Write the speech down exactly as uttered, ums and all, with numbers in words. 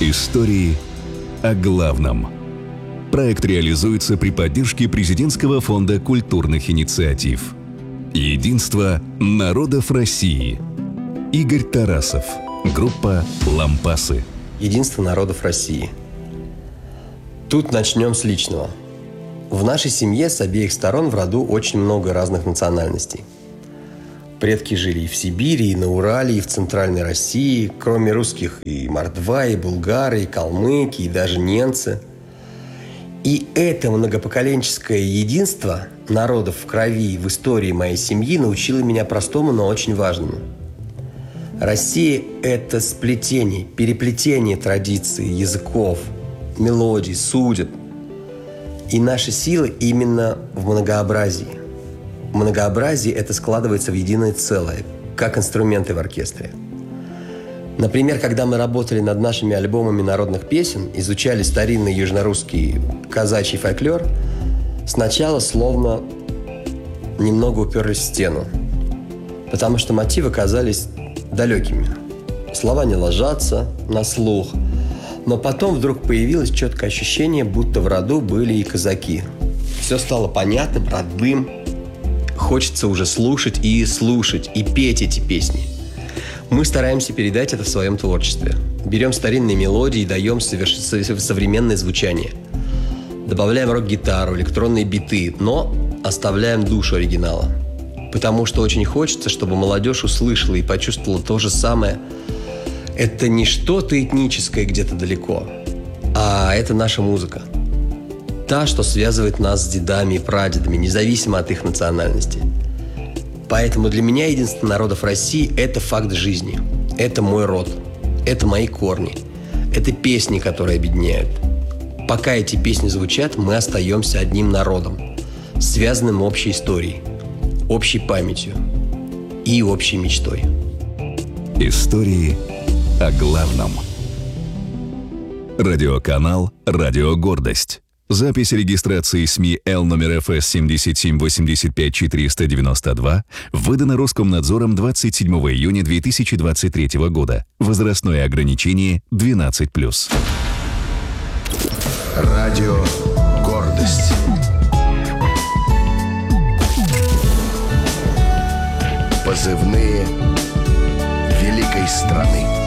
Истории о главном. Проект реализуется при поддержке Президентского фонда культурных инициатив. Единство народов России. Игорь Тарасов. Группа «Лампасы». Единство народов России. Тут начнем с личного. В нашей семье с обеих сторон в роду очень много разных национальностей. Предки жили и в Сибири, и на Урале, и в Центральной России. Кроме русских и мордва, и булгары, и калмыки, и даже немцы. И это многопоколенческое единство народов в крови в истории моей семьи научило меня простому, но очень важному. Россия – это сплетение, переплетение традиций, языков, мелодий, судеб. И наша сила именно в многообразии. Многообразие – это складывается в единое целое, как инструменты в оркестре. Например, когда мы работали над нашими альбомами народных песен, изучали старинный южнорусский казачий фольклор, сначала словно немного уперлись в стену, потому что мотивы казались далекими. Слова не ложатся на слух, но потом вдруг появилось четкое ощущение, будто в роду были и казаки. Все стало понятным, родным. Хочется уже слушать и слушать, и петь эти песни. Мы стараемся передать это в своем творчестве. Берем старинные мелодии и даем соверш... современное звучание. Добавляем рок-гитару, электронные биты, но оставляем душу оригинала. Потому что очень хочется, чтобы молодежь услышала и почувствовала то же самое. Это не что-то этническое где-то далеко, а это наша музыка. Та, что связывает нас с дедами и прадедами, независимо от их национальности. Поэтому для меня единство народов России – это факт жизни. Это мой род. Это мои корни. Это песни, которые объединяют. Пока эти песни звучат, мы остаемся одним народом, связанным общей историей, общей памятью и общей мечтой. Истории о главном. Радиоканал «Радио Гордость». Запись регистрации СМИ Л номер эф эс семь семь восемь пять четыре девять два выдана Роскомнадзором двадцать седьмого июня две тысячи двадцать третьего года. Возрастное ограничение двенадцать плюс. Радио «Гордость». Позывные великой страны.